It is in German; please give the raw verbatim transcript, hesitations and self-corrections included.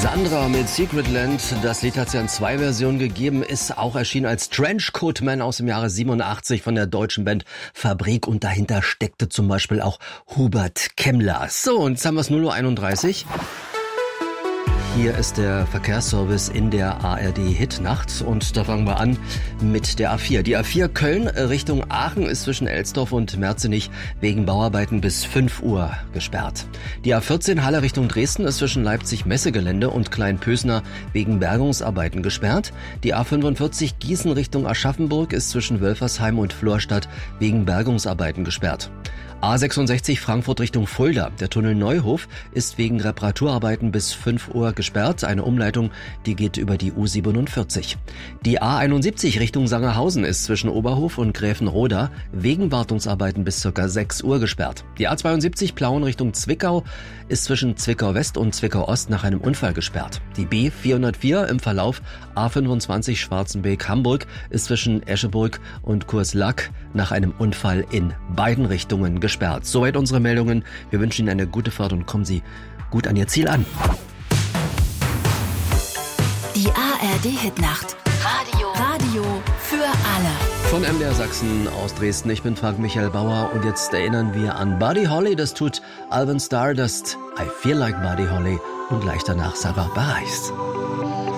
Sandra mit Secret Land, das Lied hat es ja in zwei Versionen gegeben, ist auch erschienen als Trenchcoat Man aus dem Jahre siebenundachtzig von der deutschen Band Fabrik und dahinter steckte zum Beispiel auch Hubert Kemmler. So, und jetzt haben wir es null Uhr einunddreißig. Hier ist der Verkehrsservice in der A R D-Hitnacht und da fangen wir an mit der A vier. Die A vier Köln Richtung Aachen ist zwischen Elsdorf und Merzenich wegen Bauarbeiten bis fünf Uhr gesperrt. Die A vierzehn Halle Richtung Dresden ist zwischen Leipzig-Messegelände und Kleinpösner wegen Bergungsarbeiten gesperrt. Die A fünfundvierzig Gießen Richtung Aschaffenburg ist zwischen Wölfersheim und Florstadt wegen Bergungsarbeiten gesperrt. A sechsundsechzig Frankfurt Richtung Fulda. Der Tunnel Neuhof ist wegen Reparaturarbeiten bis fünf Uhr gesperrt. Eine Umleitung, die geht über die U siebenundvierzig. Die A einundsiebzig Richtung Sangerhausen ist zwischen Oberhof und Gräfenroda wegen Wartungsarbeiten bis ca. sechs Uhr gesperrt. Die A zweiundsiebzig Plauen Richtung Zwickau ist zwischen Zwickau West und Zwickau Ost nach einem Unfall gesperrt. Die B vierhundertvier im Verlauf A fünfundzwanzig Schwarzenbeek-Hamburg ist zwischen Escheburg und Kurslack nach einem Unfall in beiden Richtungen gesperrt. Soweit unsere Meldungen. Wir wünschen Ihnen eine gute Fahrt und kommen Sie gut an Ihr Ziel an. Die A R D-Hitnacht. Radio. Radio für alle. Von M D R Sachsen aus Dresden. Ich bin Frank Michael Bauer und jetzt erinnern wir an Buddy Holly. Das tut Alvin Stardust. I Feel Like Buddy Holly und gleich danach Sarah Bareilles.